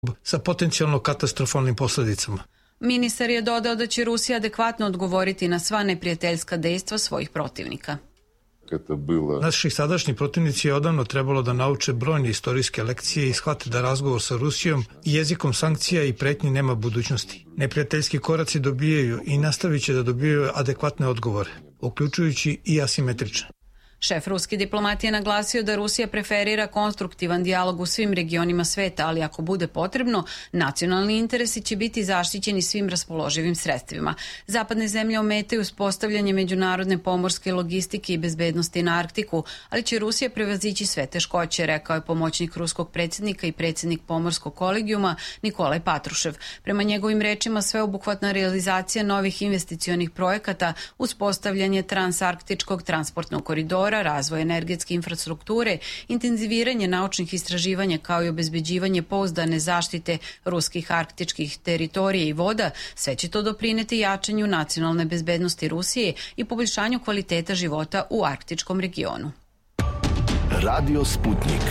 sa potencijalno katastrofalnim posledicama. Ministar je dodao da će Rusija adekvatno odgovoriti na sva neprijateljska dejstva svojih protivnika. Naši sadašnji protivnici je odavno trebalo da nauče brojne istorijske lekcije i shvate da razgovor sa Rusijom i jezikom sankcija i pretnji nema budućnosti. Neprijateljski koraci dobijaju i nastavit će da dobijaju adekvatne odgovore, uključujući i asimetrične. Šef ruske diplomatije je naglasio da Rusija preferira konstruktivan dijalog u svim regionima sveta, ali ako bude potrebno, nacionalni interesi će biti zaštićeni svim raspoloživim sredstvima. Zapadne zemlje ometaju uspostavljanje međunarodne pomorske logistike i bezbednosti na Arktiku, ali će Rusija prevazići sve teškoće, rekao je pomoćnik ruskog predsjednika i predsjednik pomorskog kolegijuma Nikolaj Patrušev. Prema njegovim rečima, sveobuhvatna realizacija novih investicionih projekata, uspostavljanje transarktičkog transportnog koridora, razvoj energetske infrastrukture, intenziviranje naučnih istraživanja kao i obezbeđivanje pouzdane zaštite ruskih arktičkih teritorija i voda, sve će to doprineti jačanju nacionalne bezbednosti Rusije i poboljšanju kvaliteta života u arktičkom regionu. Radio Sputnik.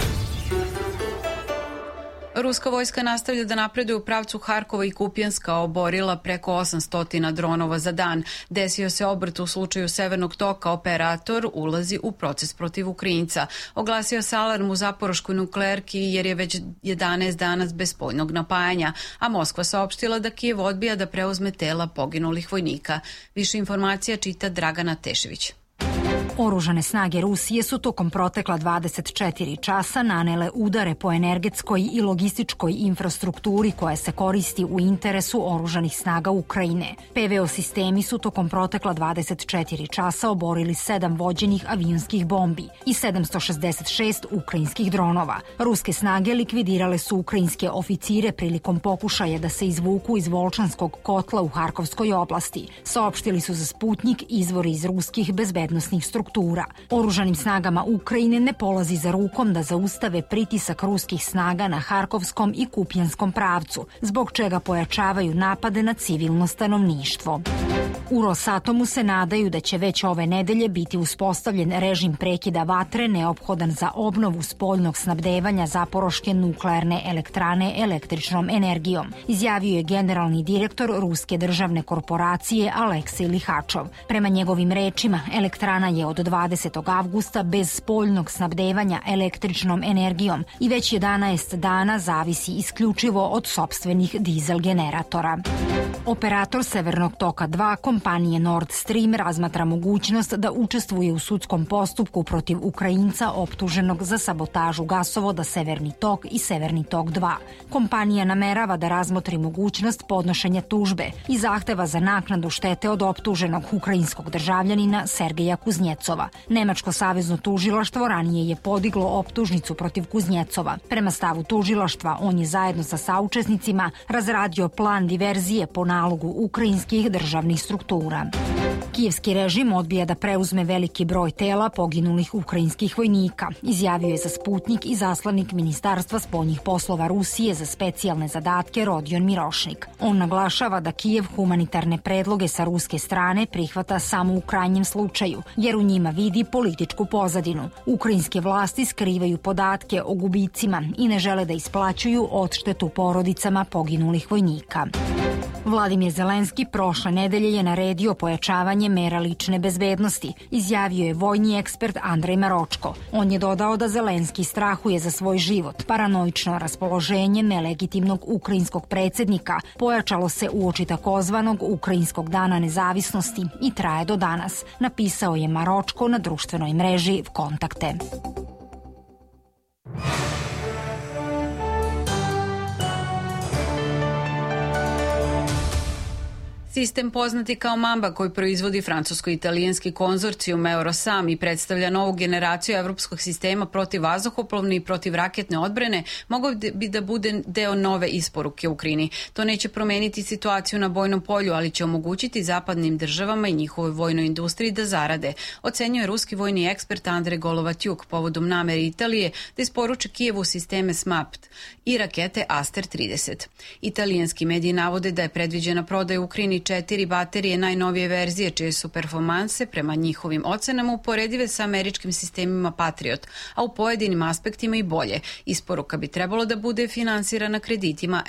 Ruska vojska nastavlja da napreduje u pravcu Harkova i Kupjanska, oborila preko 800 dronova za dan. Desio se obrt u slučaju Severnog toka, operator ulazi u proces protiv Ukrajinca. Oglasio se alarm u Zaporoškoj nuklearki jer je već 11 dana bez spoljnog napajanja, a Moskva saopštila da Kijev odbija da preuzme tela poginulih vojnika. Više informacija čita Dragana Tešević. Oružane snage Rusije su tokom protekla 24 časa nanele udare po energetskoj i logističkoj infrastrukturi koja se koristi u interesu oružanih snaga Ukrajine. PVO sistemi su tokom protekla 24 časa oborili 7 vođenih avionskih bombi i 766 ukrajinskih dronova. Ruske snage likvidirale su ukrajinske oficire prilikom pokušaja da se izvuku iz Volčanskog kotla u Harkovskoj oblasti. Saopštili su za Sputnik izvori iz ruskih bezbednosnih struktura. Oružanim snagama Ukrajine ne polazi za rukom da zaustave pritisak ruskih snaga na Harkovskom i Kupjanskom pravcu, zbog čega pojačavaju napade na civilno stanovništvo. U Rosatomu se nadaju da će već ove nedelje biti uspostavljen režim prekida vatre neophodan za obnovu spoljnog snabdevanja Zaporoške nuklearne elektrane električnom energijom, izjavio je generalni direktor Ruske državne korporacije Aleksej Lihačov. Prema njegovim rečima, elektrana je od 20. avgusta bez spoljnog snabdevanja električnom energijom i već 11 dana zavisi isključivo od sopstvenih dizel generatora. Operator Severnog toka 2 kompanije Nord Stream razmatra mogućnost da učestvuje u sudskom postupku protiv Ukrajinca optuženog za sabotažu gasovoda Severni tok i Severni tok 2. Kompanija namerava da razmotri mogućnost podnošenja tužbe i zahteva za naknadu štete od optuženog ukrajinskog državljanina Sergeja Kuznjecova. Nemačko savezno tužilaštvo ranije je podiglo optužnicu protiv Kuznjecova. Prema stavu tužilaštva, on je zajedno sa saučesnicima razradio plan diverzije po nalogu ukrajinskih državnih struktura. Kijevski režim odbija da preuzme veliki broj tela poginulih ukrajinskih vojnika, izjavio je za Sputnik i zaslanik Ministarstva spoljnih poslova Rusije za specijalne zadatke Rodion Mirošnik. On naglašava da Kijev humanitarne predloge sa ruske strane prihvata samo u krajnjem slučaju, jer u njima vidi političku pozadinu. Ukrajinske vlasti skrivaju podatke o gubicima i ne žele da isplaćuju odštetu porodicama poginulih vojnika. Vladimir Zelenski prošle nedelje je naredio pojačavanje mera lične bezbednosti, izjavio je vojni ekspert Andrej Maročko. On je dodao da Zelenski strahuje za svoj život. Paranoično raspoloženje nelegitimnog ukrajinskog predsjednika pojačalo se uoči takozvanog Ukrajinskog dana nezavisnosti i traje do danas, napisao je Maročko na društvenoj mreži Kontakte. Sistem poznati kao Mamba, koji proizvodi francusko-italijanski konzorcijum Eurosam i predstavlja novu generaciju evropskog sistema protiv vazduhoplovne i protiv raketne odbrane, mogao bi da bude deo nove isporuke Ukrajini. To neće promeniti situaciju na bojnom polju, ali će omogućiti zapadnim državama i njihovoj vojnoj industriji da zarade, ocenjuje ruski vojni ekspert Andrej Golovatjuk povodom namere Italije da isporuče Kijevu sisteme SMAPT i rakete Aster 30. Italijanski mediji navode da je predviđena prodaja Ukrajini Litijum i 4 baterije najnovije verzije, čije su performanse prema njihovim ocenama uporedive sa američkim sistemima Patriot, a u pojedinim aspektima i bolje. Isporuka bi trebalo da bude finansirana kreditima